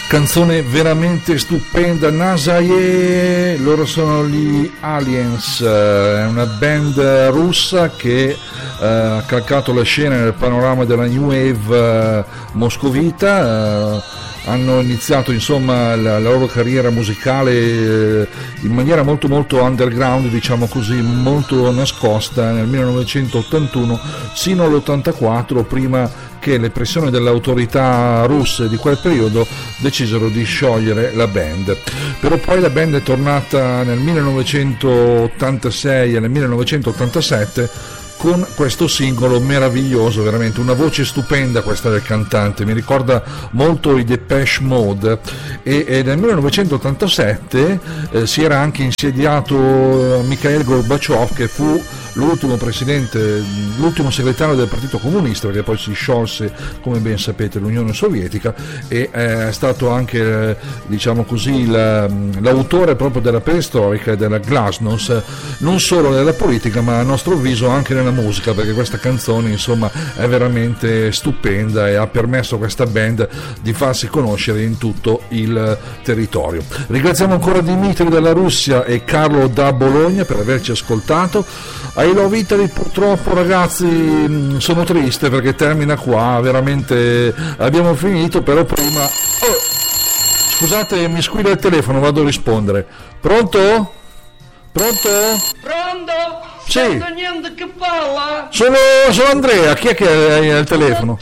Canzone veramente stupenda, Nasaye, loro sono gli Aliens, è una band russa che ha calcato la scena nel panorama della New Wave moscovita. Hanno iniziato insomma la loro carriera musicale in maniera molto molto underground, diciamo così, molto nascosta nel 1981 sino all'84, prima che le pressioni delle autorità russe di quel periodo decisero di sciogliere la band. Però poi la band è tornata nel 1986 e nel 1987 con questo singolo meraviglioso, veramente una voce stupenda questa del cantante, mi ricorda molto i Depeche Mode, e nel 1987 si era anche insediato Mikhail Gorbaciov, che fu l'ultimo presidente, l'ultimo segretario del Partito Comunista, perché poi si sciolse, come ben sapete, l'Unione Sovietica, e è stato anche, diciamo così, l'autore proprio della perestroica e della glasnost, non solo nella politica ma a nostro avviso anche nella musica, perché questa canzone insomma è veramente stupenda e ha permesso a questa band di farsi conoscere in tutto il territorio. Ringraziamo ancora Dimitri dalla Russia e Carlo da Bologna per averci ascoltato. I Love Italy, purtroppo ragazzi sono triste perché termina qua, veramente abbiamo finito, però prima scusate, mi squilla il telefono, vado a rispondere. Pronto? Pronto? Sì. Niente che parla. Sono Andrea, chi è che hai al telefono?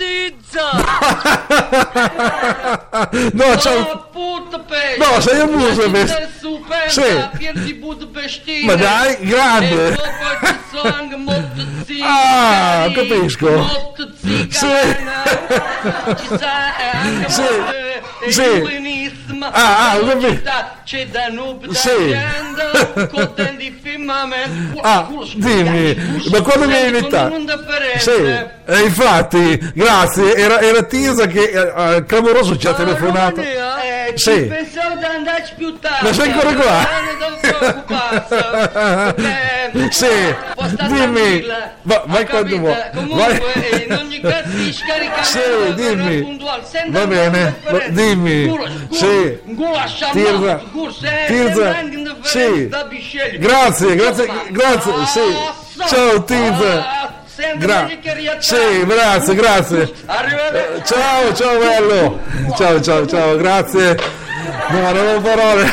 No, ciao. No, sei a Budapest. Sì. Ma dai, grande. Ah, capisco. Sì. Sì. Sì. Ah, c'è da dimmi, ma quando mi hai invitato? Sì, infatti, grazie, era Tisa che clamoroso ci ha telefonato. Sì. Pensavo di andarci più tardi. Ma sei ancora qua? Sì, dimmi. Vai quando vuoi. Comunque, in ogni caso di scaricare. Sì, dimmi. Va bene, dimmi. Sì. Tirza. Sì. Grazie. Sì. Ciao Tirza. Sì, grazie. Ciao bello. Ciao, grazie. No, non ho parole.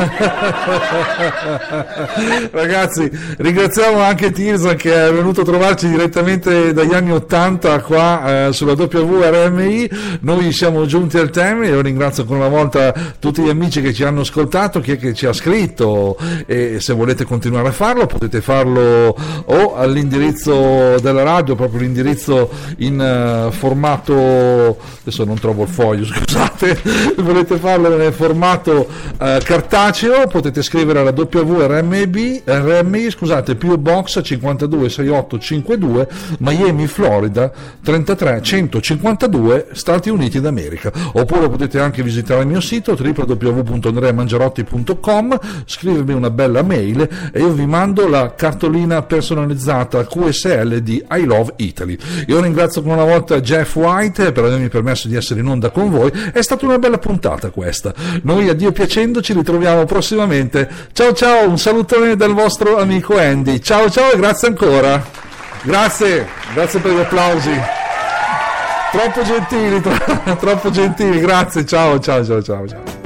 Ragazzi, ringraziamo anche Tirza che è venuto a trovarci direttamente dagli anni 80 qua sulla WRMI. Noi siamo giunti al termine. Io ringrazio ancora una volta tutti gli amici che ci hanno ascoltato, chi è che ci ha scritto, e se volete continuare a farlo potete farlo o all'indirizzo della radio, proprio l'indirizzo in formato, adesso non trovo il foglio, scusate, volete farlo nel formato cartaceo, potete scrivere alla WRMI, PO Box 526852, Miami, Florida 33152, Stati Uniti d'America. Oppure potete anche visitare il mio sito www.andreamangiarotti.com, scrivermi una bella mail e io vi mando la cartolina personalizzata QSL di I Love Italy. Io ringrazio ancora una volta Jeff White per avermi permesso di essere in onda con voi. È stata una bella puntata questa. Noi, a Dio piacendo, ci ritroviamo prossimamente. Ciao, un salutone dal vostro amico Andy. Ciao e grazie ancora. Grazie per gli applausi. Troppo gentili, grazie. Ciao.